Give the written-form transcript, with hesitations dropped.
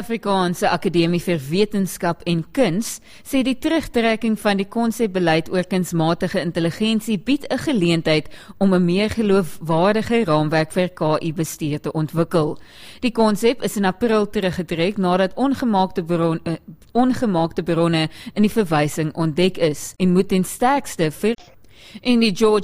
Afrikaanse Akademie vir Wetenskap en Kuns sê die terugtrekking van die konsepbeleid oor kunsmatige intelligensie bied 'n geleentheid om 'n meer geloofwaardige raamwerk vir KI-bestuur te ontwikkel. Die konsep is in April teruggetrek nadat ongemaakte bronne in die verwysing ontdek is en moet ten sterkste vir in die George